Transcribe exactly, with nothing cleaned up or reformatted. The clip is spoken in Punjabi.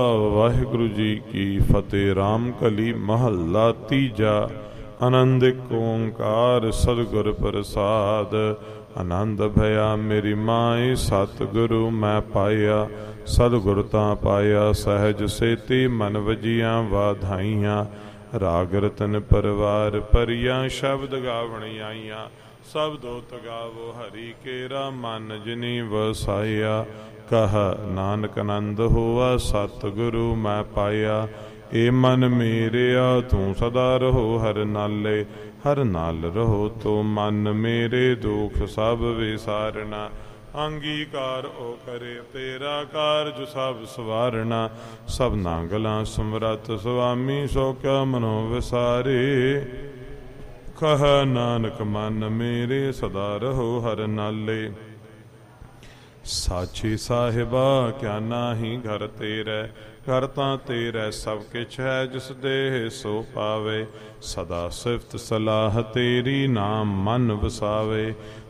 ਵਾਹਿਗੁਰੂ ਜੀ ਕੀ ਫਤਿਹ। ਰਾਮ ਕਲੀ ਮਹੱਲਾ ਤੀਜਾ। ਆਨੰਦ ਏਕ ਓੰਕਾਰ ਸਤਿਗੁਰ ਪ੍ਰਸਾਦ। ਆਨੰਦ ਭਇਆ ਮੇਰੀ ਮਾਏ ਸਤਿਗੁਰੂ ਮੈਂ ਪਾਇਆ। ਸਤਿਗੁਰ ਤਾਂ ਪਾਇਆ ਸਹਿਜ ਸੇਤੀ ਮਨ ਵਜੀਆਂ ਵਾਧਾਈਆਂ। ਰਾਗ ਰਤਨ ਪਰਵਾਰ ਭਰੀਆਂ ਸ਼ਬਦ ਗਾਵਣ ਆਈਆਂ। ਸਬਦੋਤ ਗਾਵੋ ਹਰੀ ਕੇਰਾ ਮਨ ਜਿਨੀ ਵਸਾਇਆ। ਕਹ ਨਾਨਕ ਆਨੰਦ ਹੋਆ ਸਤਿਗੁਰੂ ਮੈਂ ਪਾਇਆ। ਏ ਮਨ ਮੇਰਿਆ ਤੂੰ ਸਦਾ ਰਹੋ ਹਰ ਨਾਲੇ। ਹਰ ਨਾਲ ਰਹੋ ਤੋ ਮਨ ਮੇਰੇ ਦੁਖ ਸਭ ਵਿਸਾਰਨਾ। ਅੰਗੀਕਾਰ ਓ ਕਰੇ ਤੇਰਾ ਕਾਰਜ ਸਭ ਸਵਾਰਨਾ। ਸਭਨਾ ਗਲਾਂ ਸਮਰੱਥ ਸੁਆਮੀ ਸੋ ਕਿਆ ਮਨੋ ਵਿਸਾਰੇ। ਕਹ ਨਾਨਕ ਮਨ ਮੇਰੇ ਸਦਾ ਰਹੋ ਹਰ ਨਾਲੇ। ਸਾਚੀ ਸਾਹਿਬਾ ਕਿਆ ਨਾਹੀ ਘਰ ਤੇਰੇ। ਘਰ ਤਾਂ ਤੇਰੇ ਸਭ ਕਿਛ ਹੈ ਜਿਸ ਦੇਹ ਸੋ ਪਾਵੇ। ਸਦਾ ਸਿਫਤ ਸਲਾਹ ਤੇਰੀ ਨਾਮ ਮਨ ਵਸਾਵੇ।